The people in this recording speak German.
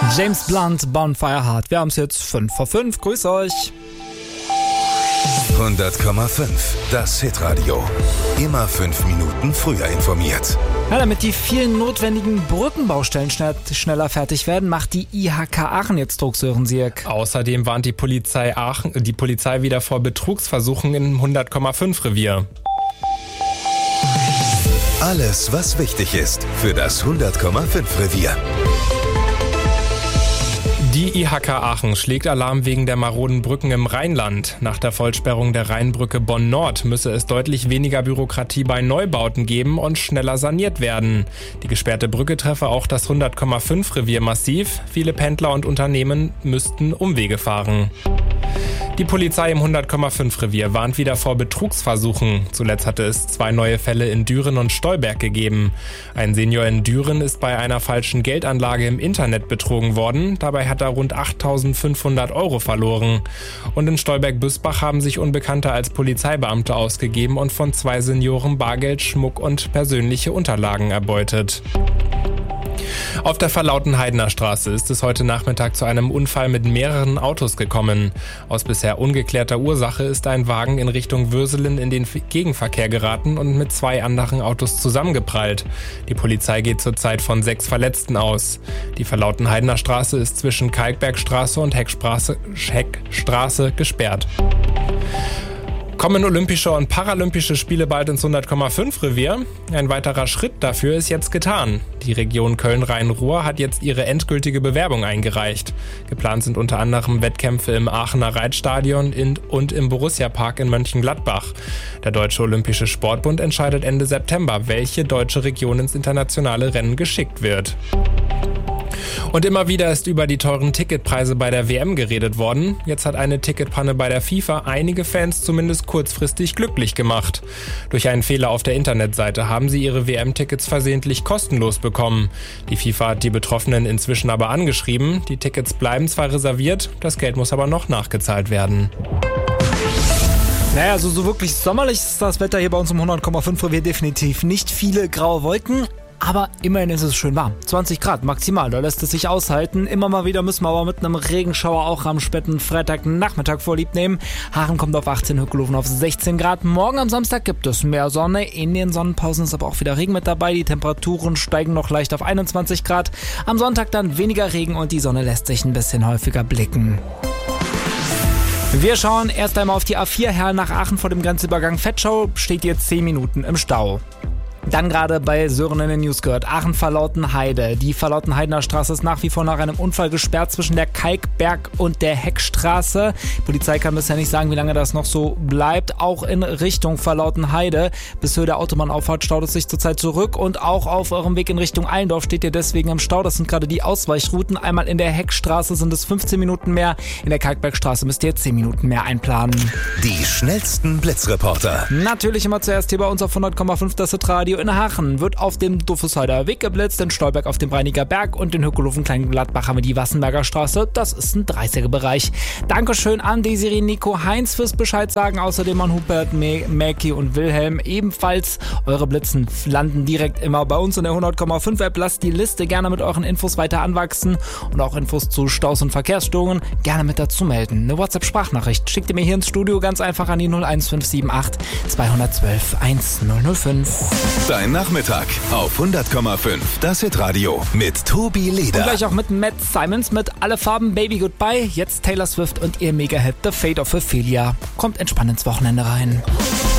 James Blunt, Bonfire Heart. Wir haben es jetzt 5:05. Grüß euch. 100,5. Das Hitradio. Immer 5 Minuten früher informiert. Ja, damit die vielen notwendigen Brückenbaustellen schneller fertig werden, macht die IHK Aachen jetzt Druck, Sören Sierk. Außerdem warnt die Polizei wieder vor Betrugsversuchen im 100,5 Revier. Alles, was wichtig ist für das 100,5 Revier. Die IHK Aachen schlägt Alarm wegen der maroden Brücken im Rheinland. Nach der Vollsperrung der Rheinbrücke Bonn-Nord müsse es deutlich weniger Bürokratie bei Neubauten geben und schneller saniert werden. Die gesperrte Brücke treffe auch das 100,5 Revier massiv. Viele Pendler und Unternehmen müssten Umwege fahren. Die Polizei im 100,5 Revier warnt wieder vor Betrugsversuchen. Zuletzt hatte es 2 neue Fälle in Düren und Stolberg gegeben. Ein Senior in Düren ist bei einer falschen Geldanlage im Internet betrogen worden. Dabei hat er rund 8.500 € verloren. Und in Stolberg-Büsbach haben sich Unbekannte als Polizeibeamte ausgegeben und von 2 Senioren Bargeld, Schmuck und persönliche Unterlagen erbeutet. Auf der Verlauten-Heidener Straße ist es heute Nachmittag zu einem Unfall mit mehreren Autos gekommen. Aus bisher ungeklärter Ursache ist ein Wagen in Richtung Würselen in den Gegenverkehr geraten und mit 2 anderen Autos zusammengeprallt. Die Polizei geht zurzeit von 6 Verletzten aus. Die Verlauten-Heidener Straße ist zwischen Kalkbergstraße und Heckstraße gesperrt. Kommen Olympische und Paralympische Spiele bald ins 100,5 Revier? Ein weiterer Schritt dafür ist jetzt getan. Die Region Köln-Rhein-Ruhr hat jetzt ihre endgültige Bewerbung eingereicht. Geplant sind unter anderem Wettkämpfe im Aachener Reitstadion und im Borussia-Park in Mönchengladbach. Der Deutsche Olympische Sportbund entscheidet Ende September, welche deutsche Region ins internationale Rennen geschickt wird. Und immer wieder ist über die teuren Ticketpreise bei der WM geredet worden. Jetzt hat eine Ticketpanne bei der FIFA einige Fans zumindest kurzfristig glücklich gemacht. Durch einen Fehler auf der Internetseite haben sie ihre WM-Tickets versehentlich kostenlos bekommen. Die FIFA hat die Betroffenen inzwischen aber angeschrieben. Die Tickets bleiben zwar reserviert, das Geld muss aber noch nachgezahlt werden. Naja, also so wirklich sommerlich ist das Wetter hier bei uns im 100,5 Revier definitiv nicht. Viele graue Wolken. Aber immerhin ist es schön warm. 20 Grad maximal, da lässt es sich aushalten. Immer mal wieder müssen wir aber mit einem Regenschauer auch am späten Freitagnachmittag vorlieb nehmen. Aachen kommt auf 18, Hückelhofen auf 16 Grad. Morgen am Samstag gibt es mehr Sonne. In den Sonnenpausen ist aber auch wieder Regen mit dabei. Die Temperaturen steigen noch leicht auf 21 Grad. Am Sonntag dann weniger Regen und die Sonne lässt sich ein bisschen häufiger blicken. Wir schauen erst einmal auf die A4 Herrn nach Aachen vor dem Grenzübergang Vetschau. Steht jetzt 10 Minuten im Stau. Dann gerade bei Sören in den News gehört, Aachen-Verlauten-Heide. Die Verlauten-Heidener Straße ist nach wie vor nach einem Unfall gesperrt zwischen der Kalkberg- und der Heckstraße. Die Polizei kann bisher nicht sagen, wie lange das noch so bleibt. Auch in Richtung Verlauten-Heide. Bis Höhe der Autobahnauffahrt staut es sich zurzeit zurück. Und auch auf eurem Weg in Richtung Allendorf steht ihr deswegen im Stau. Das sind gerade die Ausweichrouten. Einmal in der Heckstraße sind es 15 Minuten mehr. In der Kalkbergstraße müsst ihr 10 Minuten mehr einplanen. Die schnellsten Blitzreporter. Natürlich immer zuerst hier bei uns auf 100,5 das Hitradio. In Aachen wird auf dem Duffesheider Weg geblitzt, in Stolberg auf dem Breiniger Berg und in Hückelhofen-Kleingladbach haben wir die Wassenberger Straße. Das ist ein 30er-Bereich. Dankeschön an Desiree, Nico, Heinz fürs Bescheid sagen. Außerdem an Hubert, Mäki und Wilhelm. Ebenfalls eure Blitzen landen direkt immer bei uns in der 100,5 App. Lasst die Liste gerne mit euren Infos weiter anwachsen und auch Infos zu Staus und Verkehrsstörungen gerne mit dazu melden. Eine WhatsApp-Sprachnachricht schickt ihr mir hier ins Studio ganz einfach an die 01578 212 1005. Dein Nachmittag auf 100,5. Das Hitradio mit Tobi Leder. Und gleich auch mit Matt Simons mit Alle Farben Baby Goodbye. Jetzt Taylor Swift und ihr Mega-Hit The Fate of Ophelia. Kommt entspannt ins Wochenende rein.